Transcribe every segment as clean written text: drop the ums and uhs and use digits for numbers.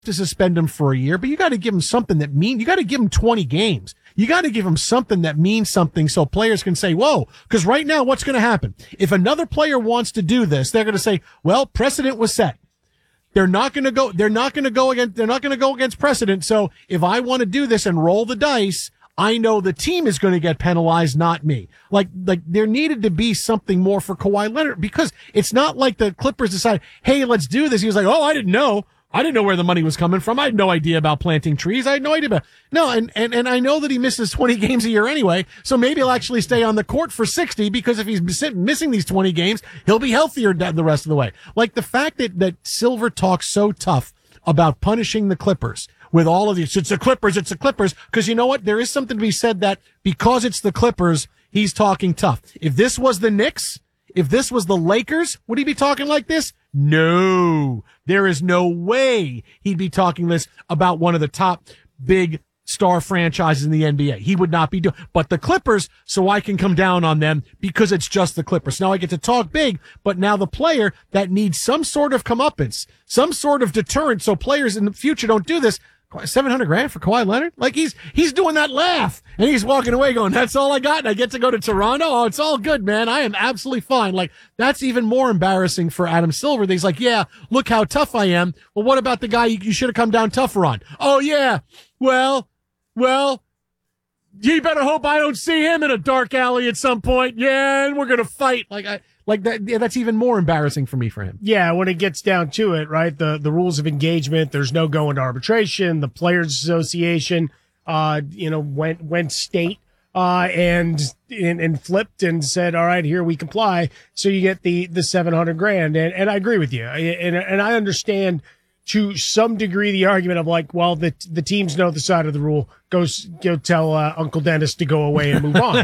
to suspend him for a year, but you got to give him something that you got to give him 20 games. You got to give him something that means something so players can say, whoa, because right now what's going to happen? If another player wants to do this, they're going to say, well, precedent was set. They're not going to go against precedent. So if I want to do this and roll the dice, I know the team is going to get penalized, not me. Like there needed to be something more for Kawhi Leonard, because it's not like the Clippers decided, hey, let's do this. He was like, oh, I didn't know where the money was coming from. I had no idea about planting trees. I had no idea about, and I know that he misses 20 games a year anyway. So maybe he'll actually stay on the court for 60, because if he's missing these 20 games, he'll be healthier the rest of the way. Like the fact that Silver talks so tough about punishing the Clippers with all of these, it's the Clippers. Cause you know what? There is something to be said that because it's the Clippers, he's talking tough. If this was the Knicks, if this was the Lakers, would he be talking like this? No, there is no way he'd be talking this about one of the top big star franchises in the NBA. He would not be doing, but the Clippers, so I can come down on them because it's just the Clippers. Now I get to talk big, but now the player that needs some sort of comeuppance, some sort of deterrent, so players in the future don't do this. $700,000 for Kawhi Leonard? Like he's doing that laugh and he's walking away going, that's all I got. And I get to go to Toronto. Oh, it's all good, man. I am absolutely fine. Like that's even more embarrassing for Adam Silver. He's like, yeah, look how tough I am. Well, what about the guy you should have come down tougher on? Oh yeah. Well, you better hope I don't see him in a dark alley at some point. Yeah. And we're going to fight. Like that, yeah, that's even more embarrassing for me for him. Yeah, when it gets down to it, right? The rules of engagement, there's no going to arbitration. The Players Association, went state, and flipped and said, all right, here we comply. So you get the $700,000. And I agree with you. And I understand to some degree the argument of like, well, the teams know the side of the rule. Go tell Uncle Dennis to go away and move on.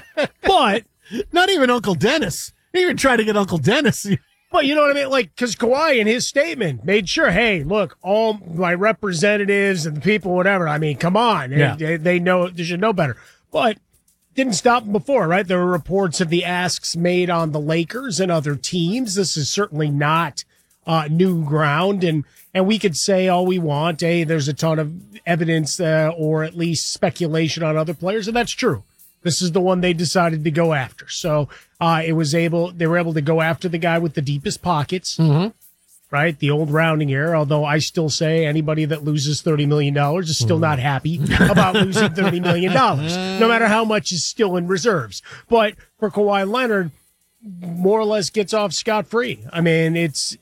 But not even Uncle Dennis. He even tried to get Uncle Dennis. But you know what I mean? Like, because Kawhi in his statement made sure, hey, look, all my representatives and the people, whatever. I mean, come on. Yeah. They know, they should know better. But didn't stop them before, right? There were reports of the asks made on the Lakers and other teams. This is certainly not new ground. And we could say all we want. Hey, there's a ton of evidence or at least speculation on other players. And that's true. This is the one they decided to go after. So they were able to go after the guy with the deepest pockets, right? The old rounding error. Although I still say anybody that loses $30 million is still not happy about losing $30 million, no matter how much is still in reserves. But for Kawhi Leonard, more or less gets off scot-free. I mean, it's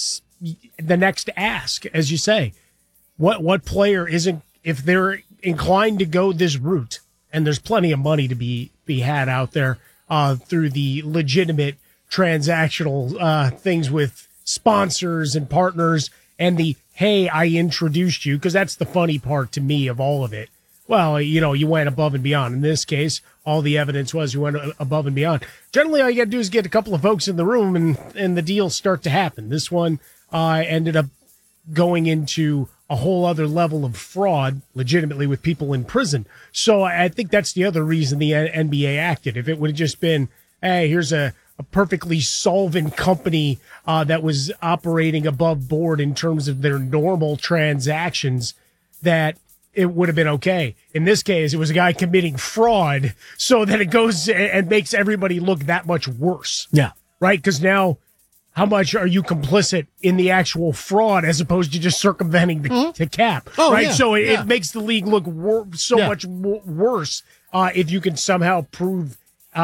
the next ask, as you say. What player isn't, if they're inclined to go this route, and there's plenty of money to be had out there through the legitimate transactional things with sponsors and partners and the, hey, I introduced you, because that's the funny part to me of all of it. Well, you went above and beyond. In this case, all the evidence was you went above and beyond. Generally, all you got to do is get a couple of folks in the room and the deals start to happen. This one ended up going into a whole other level of fraud, legitimately, with people in prison. So I think that's the other reason the NBA acted. If it would have just been, hey, here's a perfectly solvent company that was operating above board in terms of their normal transactions, that it would have been okay. In this case, it was a guy committing fraud, so that it goes and makes everybody look that much worse. Yeah. Right? Because now, how much are you complicit in the actual fraud as opposed to just circumventing the cap? Oh, right. Yeah, so it makes the league look much worse if you can somehow prove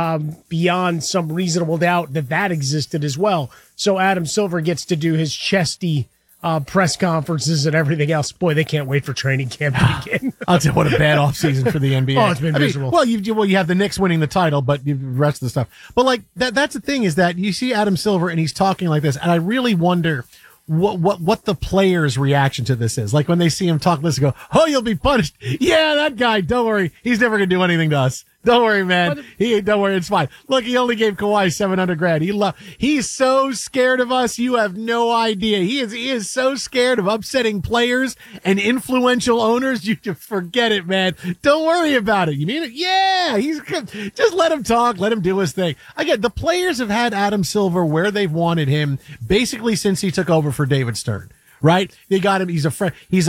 beyond some reasonable doubt that existed as well. So Adam Silver gets to do his chesty press conferences and everything else. Boy, they can't wait for training camp to begin. I'll tell you, what a bad offseason for the NBA. Oh, it's been miserable. You have the Knicks winning the title, but the rest of the stuff. But like that's the thing, is that you see Adam Silver and he's talking like this, and I really wonder what the players' reaction to this is. Like when they see him talk this, go, oh, you'll be punished. Yeah, that guy, don't worry. He's never going to do anything to us. Don't worry, man. Don't worry. It's fine. Look, he only gave Kawhi $700,000. He's so scared of us. You have no idea. He is so scared of upsetting players and influential owners. You just forget it, man. Don't worry about it. You mean it? Yeah. Just let him talk. Let him do his thing. Again, the players have had Adam Silver where they've wanted him basically since he took over for David Stern. right? They got him. He's a friend. He's